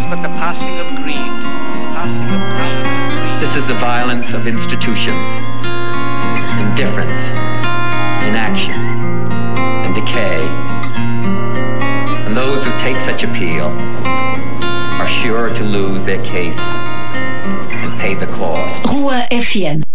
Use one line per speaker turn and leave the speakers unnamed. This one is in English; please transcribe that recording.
but the passing of greed.
This is the violence of institutions, indifference, inaction, and decay. And those who take such appeal are sure to lose their case and pay the cost.
Rua FM